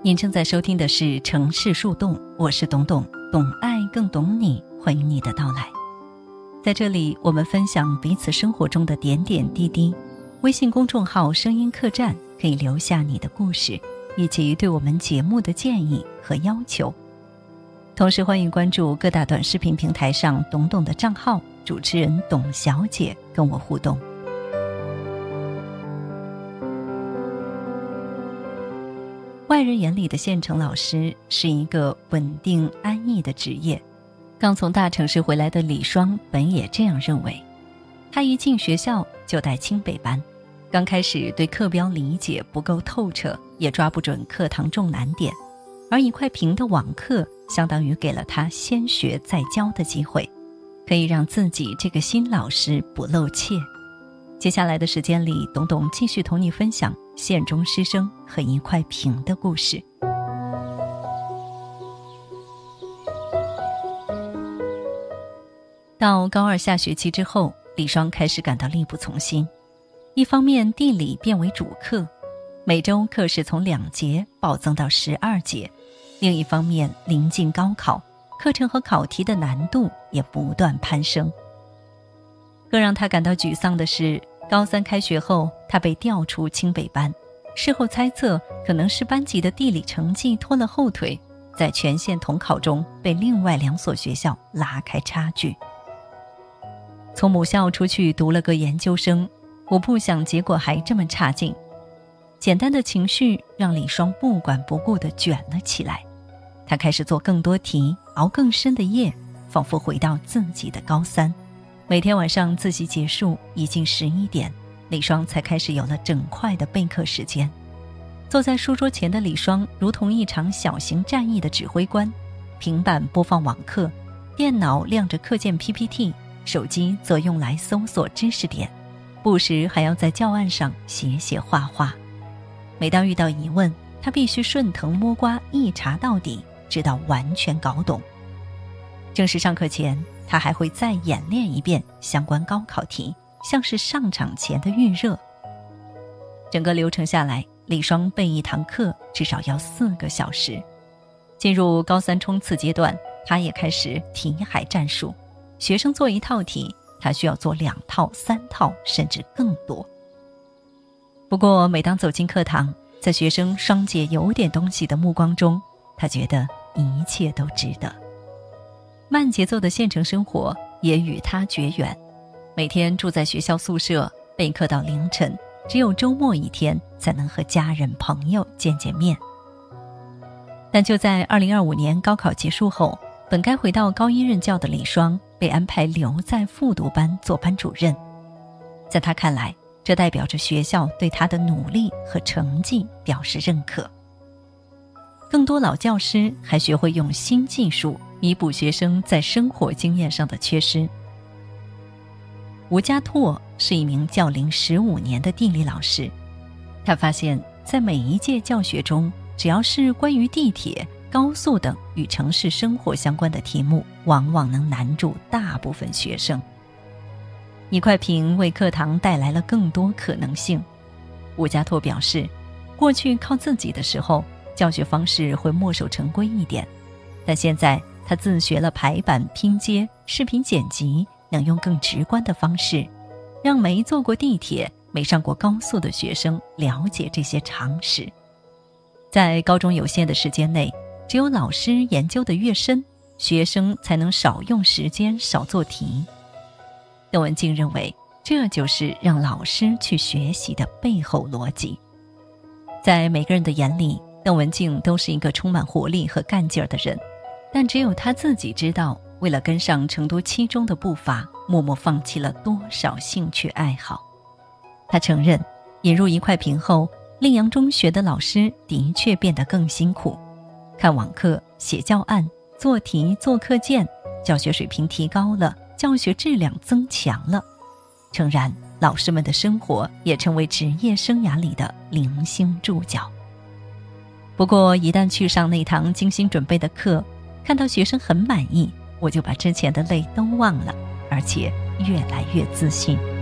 您正在收听的是城市树洞，我是董董，懂爱更懂你，欢迎你的到来。在这里，我们分享彼此生活中的点点滴滴。微信公众号声音客栈可以留下你的故事，以及对我们节目的建议和要求。同时欢迎关注各大短视频平台上董董的账号，主持人董小姐跟我互动。外人眼里的县城老师是一个稳定安逸的职业，刚从大城市回来的李双本也这样认为。他一进学校就带清北班，刚开始对课标理解不够透彻，也抓不准课堂重难点，而一块屏的网课相当于给了他先学再教的机会，可以让自己这个新老师不露怯。接下来的时间里，董董继续同你分享县中师生和一块屏的故事。到高二下学期之后，李双开始感到力不从心。一方面地理变为主课，每周课时从2节暴增到12节，另一方面临近高考，课程和考题的难度也不断攀升。更让他感到沮丧的是，高3开学后他被调出清北班，事后猜测可能是班级的地理成绩拖了后腿，在全县统考中被另外2所学校拉开差距。从母校出去读了个研究生，我不想结果还这么差劲。简单的情绪让李双不管不顾地卷了起来，他开始做更多题，熬更深的夜，仿佛回到自己的高3。每天晚上自习结束已经11点，李双才开始有了整块的备课时间。坐在书桌前的李双如同一场小型战役的指挥官，平板播放网课，电脑亮着课件 PPT， 手机则用来搜索知识点，不时还要在教案上写写画画。每当遇到疑问，他必须顺藤摸瓜一查到底，直到完全搞懂。正式上课前，他还会再演练一遍相关高考题，像是上场前的预热。整个流程下来，李双备一堂课至少要4个小时。进入高3冲刺阶段，他也开始题海战术，学生做一套题，他需要做2套、3套，甚至更多。不过每当走进课堂，在学生双节有点东西的目光中，他觉得一切都值得。慢节奏的县城生活也与他绝缘，每天住在学校宿舍，备课到凌晨，只有周末一天才能和家人朋友见见面。但就在2025年高考结束后，本该回到高1任教的李双被安排留在复读班做班主任。在他看来，这代表着学校对他的努力和成绩表示认可。更多老教师还学会用新技术弥补学生在生活经验上的缺失。吴家拓是一名教龄15年的地理老师，他发现在每一届教学中，只要是关于地铁、高速等与城市生活相关的题目，往往能难住大部分学生。一块屏为课堂带来了更多可能性。吴家拓表示，过去靠自己的时候，教学方式会墨守成规一点，但现在他自学了排版、拼接、视频剪辑，能用更直观的方式，让没坐过地铁、没上过高速的学生了解这些常识。在高中有限的时间内，只有老师研究的越深，学生才能少用时间、少做题。邓文静认为，这就是让老师去学习的背后逻辑。在每个人的眼里，邓文静都是一个充满活力和干劲儿的人，但只有他自己知道，为了跟上成都七中的步伐，默默放弃了多少兴趣爱好。他承认，引入一块屏后，令阳中学的老师的确变得更辛苦，看网课、写教案、做题、做课件，教学水平提高了，教学质量增强了。诚然，老师们的生活也成为职业生涯里的零星注脚。不过一旦去上那堂精心准备的课，看到学生很满意，我就把之前的累都忘了，而且越来越自信。